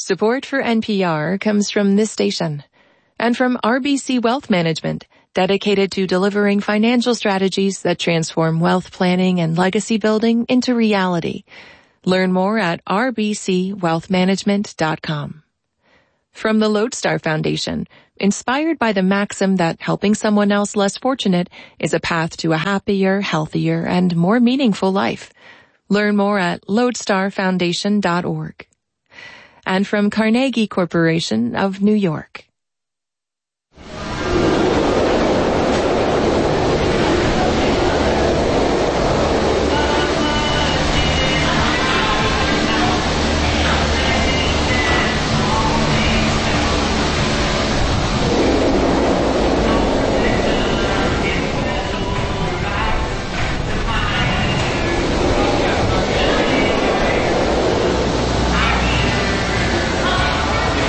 Support for NPR comes from this station and from RBC Wealth Management, dedicated to delivering financial strategies that transform wealth planning and legacy building into reality. Learn more at rbcwealthmanagement.com. From the Lodestar Foundation, inspired by the maxim that helping someone else less fortunate is a path to a happier, healthier, and more meaningful life. Learn more at lodestarfoundation.org. And from Carnegie Corporation of New York.